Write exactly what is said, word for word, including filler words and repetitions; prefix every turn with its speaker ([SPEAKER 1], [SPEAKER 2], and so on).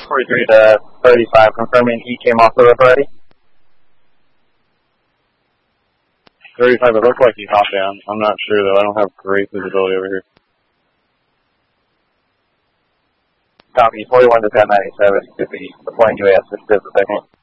[SPEAKER 1] forty-three to thirty-five, confirming he came off the roof already.
[SPEAKER 2] thirty-five, it looked like he hopped down. I'm not sure, though. I don't have great visibility over here.
[SPEAKER 1] Copy, forty-one to ten ninety-seven, should be deploying U A S for just a second.